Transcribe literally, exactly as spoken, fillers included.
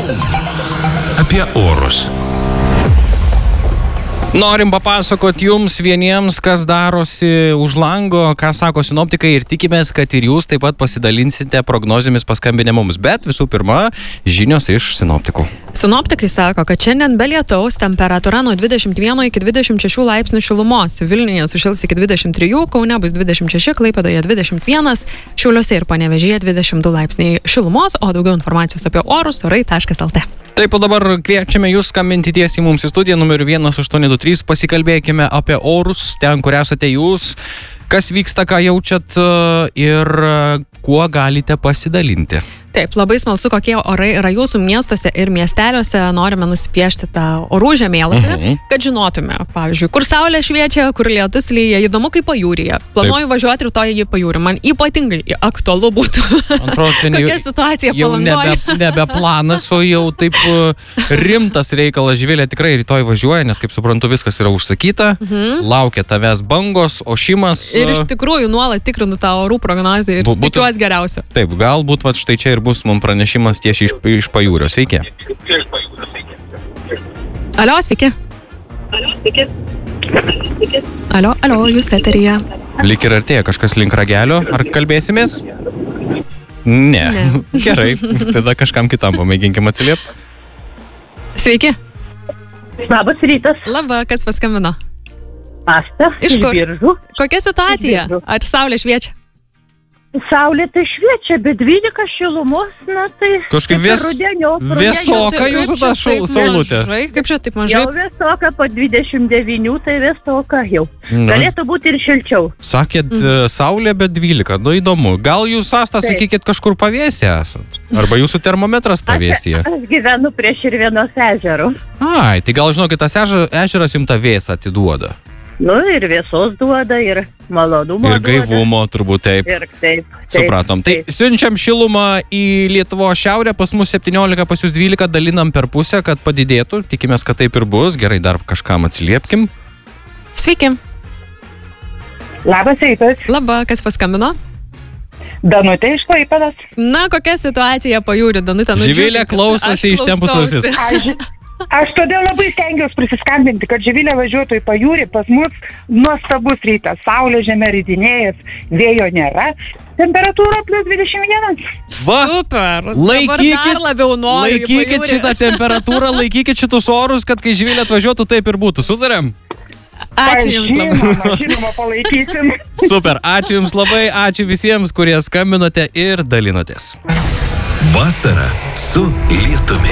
Apie orus. Norim papasakoti jums vieniems, kas darosi už lango, ką sako sinoptikai ir tikimės, kad ir jūs taip pat pasidalinsite prognozėmis paskambinę mums. Bet visų pirma, žinios iš sinoptikų. Sinoptikai sako, kad šiandien be lietaus temperatūra nuo dvidešimt vieno iki dvidešimt šešių laipsnių šilumos. Vilniuje sušils iki dvidešimt trijų, Kaune bus dvidešimt šeši, Klaipėdoje dvidešimt vienas, Šiauliuose ir Panevėžyje dvidešimt du laipsniai šilumos, o daugiau informacijos apie orus orai taškas lt. Taip, o dabar kviečiame jūs skambinti tiesiai mums į studiją numeriu vienas aštuoni du trys. Pasikalbėkime apie orus, ten, kur esate jūs, kas vyksta, ką jaučiat ir kuo galite pasidalinti. Taip, labai smalsu, kokie orai yra jūsų miestuose ir miesteliuose. Norime nusipiešti tą orų žemėlapį, uh-huh. kad žinotume, pavyzdžiui, kur saulė šviečia, kur lietus lyja. Įdomu, kaip pajūryje. Planuoju Taip. važiuoti rytoj į pajūrį. Man ypatingai aktualu būtų. Atrodo, kokia situacija Palangoje. Jau nebe, nebe planas, o jau taip rimtas reikalas. Živilė tikrai rytoj važiuoja, nes, kaip suprantu, viskas yra užsakyta. Uh-huh. Laukia tavęs bangos, ošimas. Ir iš tikrųjų nuolat tikrinu tą orų prognozę ir būtų, tikiuosi geriausio. Taip, galbūt va, štai čia ir bus mums pranešimas tiesiai iš, iš pajūrio. Sveiki. Alio, sveiki. Alio, sveiki. Sveiki. Alio, alio, jūs eteryje. Lyg ir artėja kažkas link ragelio. Ar kalbėsimės? Ne. ne. Gerai. Tada kažkam kitam pamėginkim atsiliepti. Sveiki. Labas rytas. Labą, kas paskambino? Asta. Iš kur? Biržų. Kokia situacija? Ar saulė šviečia? Saulė tai šviečia, bet dvylika šilumos, na tai... Kažkaip vis, vėsoka jūsų ta saulutė. Kaip čia taip mažai? Jau vėsoka po dvidešimt devynių, tai vėsoka jau. Na. Galėtų būti ir šilčiau. Sakėt, mm. saulė, bet dvylika. Nu įdomu. Gal jūs, Asta, sakykit, kažkur pavėsė esat? Arba jūsų termometras pavėsėje? Aš, aš gyvenu prie Širvėnos ežero. Ai, tai gal žinokit, tas ežeras jums tą vėsą atiduoda. Nu ir vėsos duoda, ir malonumo ir gaivumo duoda. Turbūt taip. Ir taip, taip. Supratom. Taip. Tai siunčiam šilumą į Lietuvos šiaurę, pas mus septyniolika, pas jūs dvylika, dalinam per pusę, kad padidėtų. Tikimės, kad taip ir bus. Gerai, dar kažkam atsiliepkim. Sveiki. Labas rytas. Labą, kas paskambino? Danutė iš Klaipėdos. Na, kokia situacija pajūrį, Danutė? Živilė klausosi ištempus ausis. Aš todėl labai stengiausi prisiskambinti, kad Živilė važiuotų į pajūrį. Pas mus nuostabus rytas. Saulė žemė ridinėjas, vėjo nėra. Temperatūra plus dvidešimt vienas. Va, super. Laikykit, dar labiau noriu laikykit šitą temperatūrą, laikykit šitus orus, kad kai Živilė atvažiuotų, taip ir būtų. Sutarėm? Ačiū Jums labai. Žinoma, žinoma, palaikysim. Super, ačiū Jums labai, ačiū visiems, kurie skambinote ir dalinotės. Vasara su lietumi.